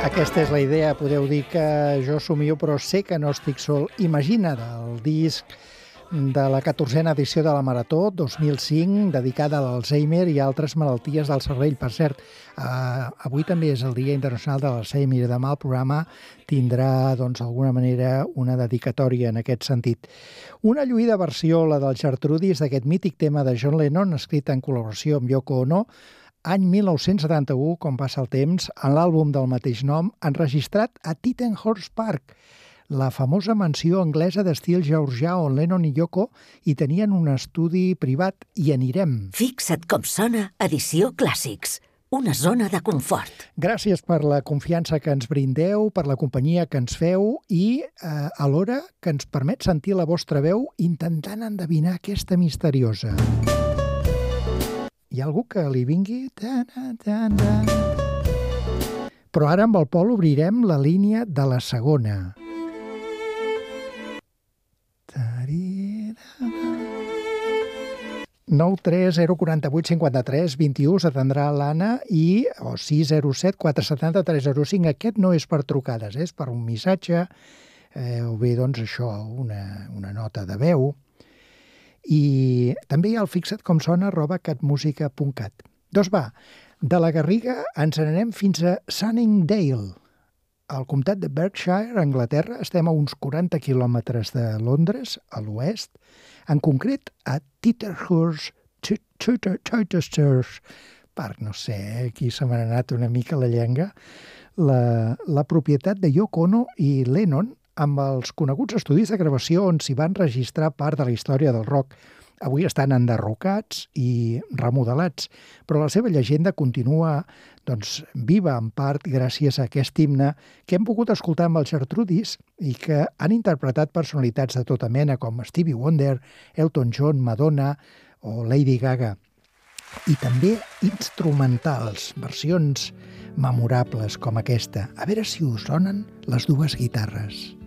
Aquesta és la idea, podeu dir que jo somio, però sé que no estic sol. Imagina't el disc de la 14a edició de la Marató 2005, dedicada a l'Alzheimer i a altres malalties del cervell. Per cert, avui també és el Dia Internacional de l'Alzheimer i demà el programa tindrà, d'alguna manera, una dedicatòria en aquest sentit. Una lluïda versió, la del Gertrudis, d'aquest mític tema de John Lennon, escrit en col·laboració amb Yoko Ono, any 1971, com passa el temps, en l'àlbum del mateix nom, enregistrat a Tittenhurst Park, la famosa mansió anglesa d'estil georgià on Lennon i Yoko hi tenien un estudi privat. I anirem. Fixa't com sona Edició Clàssics, una zona de confort. Gràcies per la confiança que ens brindeu, per la companyia que ens feu i alhora que ens permet sentir la vostra veu intentant endevinar aquesta misteriosa. Hi ha algú que li vingui? Però ara amb el Pol obrirem la línia de la segona. 930485321 s'atendrà l'Anna i 607-470-305. Aquest no és per trucades, és per un missatge o bé, això, una nota de veu. I també hi ha el fixatcomsona@catmusica.cat. Doncs va, de la Garriga ens n'anem fins a Sunningdale, al comtat de Berkshire, Anglaterra. Estem a uns 40 quilòmetres de Londres, a l'oest, en concret a Tittenhurst Park, no sé, aquí se m'ha anat una mica la llenga, la propietat de Yoko Ono i Lennon, amb els coneguts estudis de gravació on s'hi van registrar part de la història del rock. Avui estan enderrocats i remodelats, però la seva llegenda continua viva en part gràcies a aquest himne que hem pogut escoltar amb els Gertrudis i que han interpretat personalitats de tota mena com Stevie Wonder, Elton John, Madonna o Lady Gaga. I també instrumentals, versions memorables com aquesta. A veure si us sonen les dues guitarres.